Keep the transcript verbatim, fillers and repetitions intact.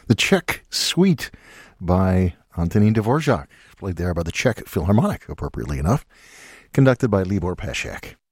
The Czech Suite by Antonín Dvorak, played there by the Czech Philharmonic, appropriately enough, conducted by Libor Pašek.